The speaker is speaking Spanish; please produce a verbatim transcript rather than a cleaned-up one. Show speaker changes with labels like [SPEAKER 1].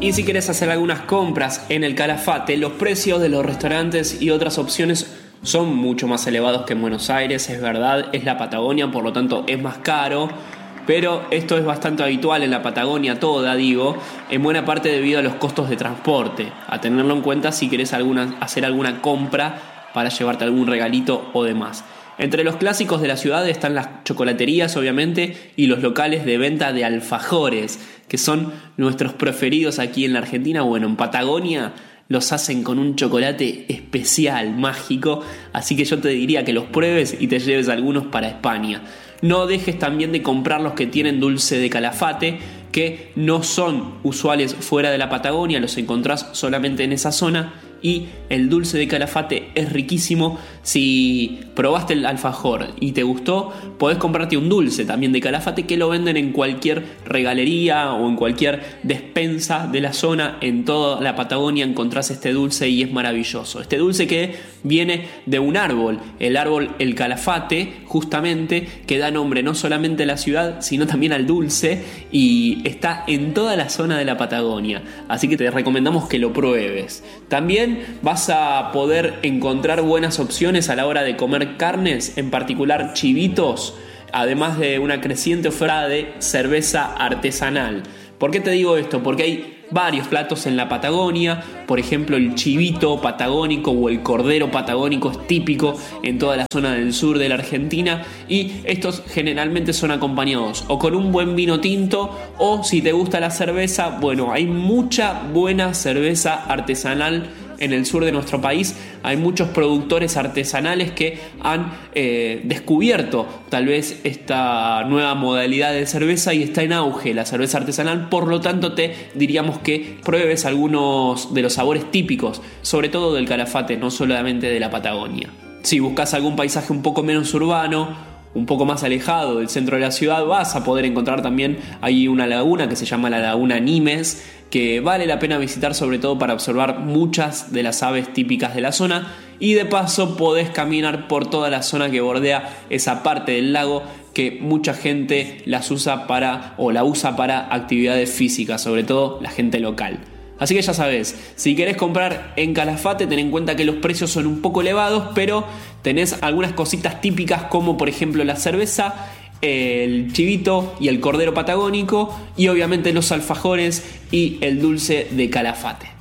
[SPEAKER 1] Y si querés hacer algunas compras en el Calafate, los precios de los restaurantes y otras opciones son mucho más elevados que en Buenos Aires, es verdad, es la Patagonia, por lo tanto es más caro, pero esto es bastante habitual en la Patagonia toda, digo, en buena parte debido a los costos de transporte, a tenerlo en cuenta si querés alguna, hacer alguna compra para llevarte algún regalito o demás. Entre los clásicos de la ciudad están las chocolaterías, obviamente, y los locales de venta de alfajores, que son nuestros preferidos aquí en la Argentina. Bueno, en Patagonia los hacen con un chocolate especial, mágico, así que yo te diría que los pruebes y te lleves algunos para España. No dejes también de comprar los que tienen dulce de Calafate, que no son usuales fuera de la Patagonia, los encontrás solamente en esa zona. Y el dulce de Calafate es riquísimo. Si probaste el alfajor y te gustó, podés comprarte un dulce también de Calafate, que lo venden en cualquier regalería o en cualquier despensa de la zona. En toda la Patagonia encontrás este dulce y es maravilloso. Este dulce que viene de un árbol, el árbol el Calafate, justamente, que da nombre no solamente a la ciudad, sino también al dulce, y está en toda la zona de la Patagonia. Así que te recomendamos que lo pruebes. También vas a poder encontrar buenas opciones a la hora de comer carnes, en particular chivitos, además de una creciente oferta de cerveza artesanal. ¿Por qué te digo esto? Porque hay varios platos en la Patagonia, por ejemplo el chivito patagónico o el cordero patagónico es típico en toda la zona del sur de la Argentina, y estos generalmente son acompañados o con un buen vino tinto, o si te gusta la cerveza, bueno, hay mucha buena cerveza artesanal en el sur de nuestro país. Hay muchos productores artesanales que han eh, descubierto tal vez esta nueva modalidad de cerveza y está en auge la cerveza artesanal. Por lo tanto, te diríamos que pruebes algunos de los sabores típicos, sobre todo del Calafate, no solamente de la Patagonia. Si buscas algún paisaje un poco menos urbano, un poco más alejado del centro de la ciudad, vas a poder encontrar también ahí una laguna que se llama la Laguna Nimes, que vale la pena visitar, sobre todo para observar muchas de las aves típicas de la zona, y de paso podés caminar por toda la zona que bordea esa parte del lago, que mucha gente las usa para o la usa para actividades físicas, sobre todo la gente local. Así que ya sabes, si querés comprar en Calafate, ten en cuenta que los precios son un poco elevados, pero tenés algunas cositas típicas como por ejemplo la cerveza, el chivito y el cordero patagónico, y obviamente los alfajores y el dulce de Calafate.